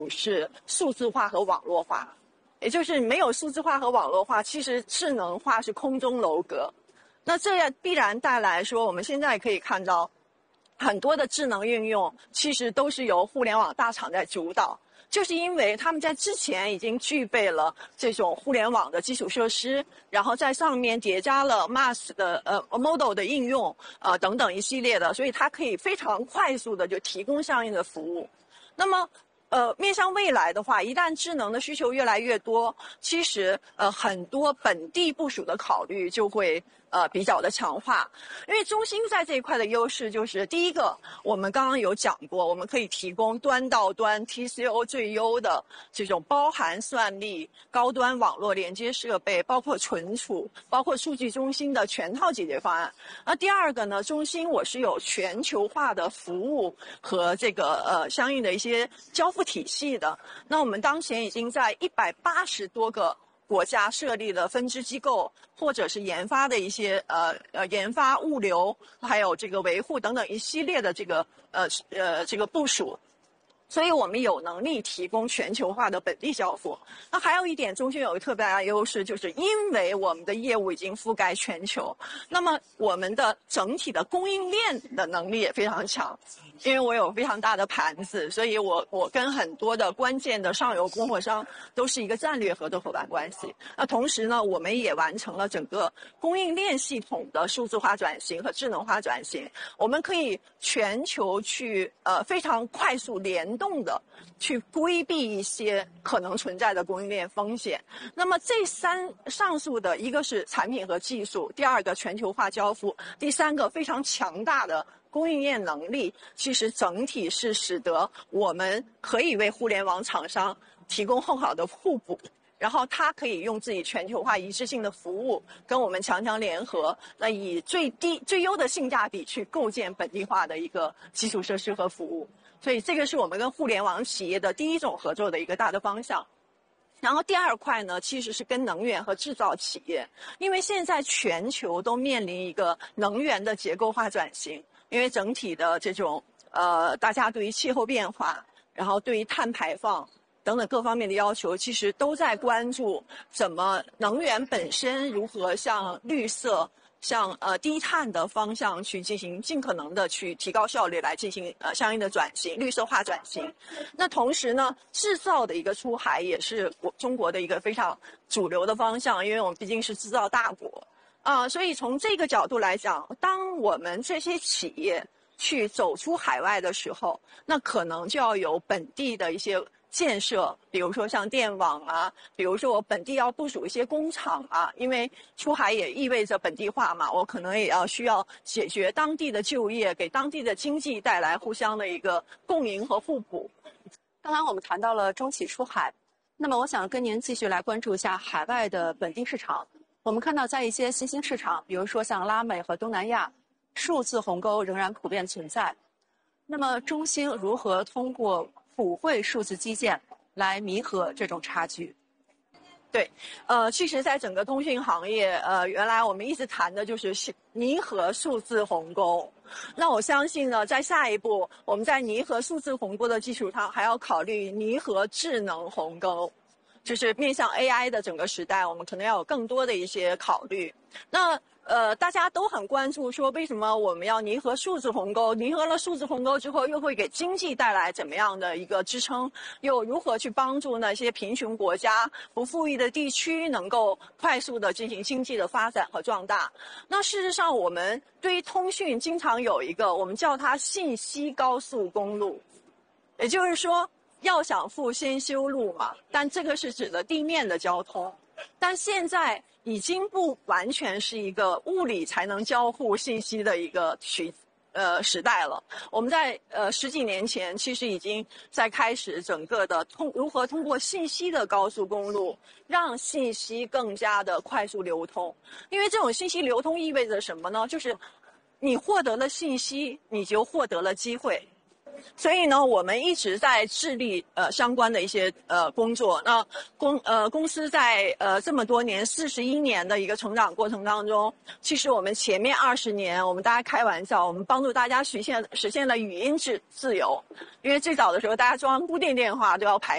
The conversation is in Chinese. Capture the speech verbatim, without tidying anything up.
是数字化和网络化，也就是没有数字化和网络化，其实智能化是空中楼阁。那这样必然带来说，我们现在可以看到很多的智能运用其实都是由互联网大厂在主导，就是因为他们在之前已经具备了这种互联网的基础设施，然后在上面叠加了 M A S 的呃 model 的应用呃等等一系列的，所以它可以非常快速的就提供相应的服务。那么呃，面向未来的话，一旦智能的需求越来越多，其实呃很多本地部署的考虑就会呃比较的强化。因为中兴在这一块的优势就是，第一个，我们刚刚有讲过，我们可以提供端到端 T C O 最优的这种包含算力、高端网络连接设备，包括存储、包括数据中心的全套解决方案。那第二个呢，中兴我是有全球化的服务和这个呃相应的一些交付体系的。那我们当前已经在一百八十多个国家设立了分支机构，或者是研发的一些呃呃研发、物流，还有这个维护等等一系列的这个呃呃这个部署。所以我们有能力提供全球化的本地交付。那还有一点，中兴有一个特别大的优势，就是因为我们的业务已经覆盖全球，那么我们的整体的供应链的能力也非常强。因为我有非常大的盘子，所以我我跟很多的关键的上游供货商都是一个战略合作伙伴关系。那同时呢，我们也完成了整个供应链系统的数字化转型和智能化转型。我们可以全球去呃非常快速联动的去规避一些可能存在的供应链风险。那么这三上述的，一个是产品和技术，第二个全球化交付，第三个非常强大的供应链能力，其实整体是使得我们可以为互联网厂商提供很好的互补，然后它可以用自己全球化一致性的服务跟我们强强联合，那以最低最优的性价比去构建本地化的一个基础设施和服务。所以这个是我们跟互联网企业的第一种合作的一个大的方向。然后第二块呢，其实是跟能源和制造企业，因为现在全球都面临一个能源的结构化转型。因为整体的这种呃，大家对于气候变化，然后对于碳排放等等各方面的要求，其实都在关注怎么能源本身如何向绿色、向呃低碳的方向去进行尽可能的去提高效率，来进行呃相应的转型、绿色化转型。那同时呢，制造的一个出海也是我中国的一个非常主流的方向，因为我们毕竟是制造大国。啊、呃，所以从这个角度来讲，当我们这些企业去走出海外的时候，那可能就要有本地的一些建设，比如说像电网啊，比如说我本地要部署一些工厂啊，因为出海也意味着本地化嘛，我可能也要需要解决当地的就业，给当地的经济带来互相的一个共赢和互补。 刚刚我们谈到了中企出海，那么我想跟您继续来关注一下海外的本地市场。我们看到在一些新兴市场，比如说像拉美和东南亚，数字鸿沟仍然普遍存在。那么中兴如何通过普惠数字基建来弥合这种差距？ 对，呃，其实在整个通讯行业，呃，原来我们一直谈的就是弥合数字鸿沟。那我相信呢，在下一步，我们在弥合数字鸿沟的基础上，还要考虑弥合智能鸿沟。就是面向 A I 的整个时代，我们可能要有更多的一些考虑。那呃，大家都很关注说，为什么我们要弥合数字鸿沟？弥合了数字鸿沟之后，又会给经济带来怎么样的一个支撑？又如何去帮助那些贫穷国家、不富裕的地区能够快速的进行经济的发展和壮大？那事实上，我们对于通讯经常有一个，我们叫它信息高速公路，也就是说，要想富先修路嘛，但这个是指的地面的交通。但现在已经不完全是一个物理才能交互信息的一个时呃时代了。我们在呃十几年前，其实已经在开始整个的通如何通过信息的高速公路，让信息更加的快速流通。因为这种信息流通意味着什么呢？就是你获得了信息，你就获得了机会。 所以呢，我们一直在致力呃相关的一些呃工作。那公呃公司在呃这么多年四十一年的一个成长过程当中，其实我们前面二十年，我们大家开玩笑，我们帮助大家实现实现了语音自自由，因为最早的时候大家装固定电话都要排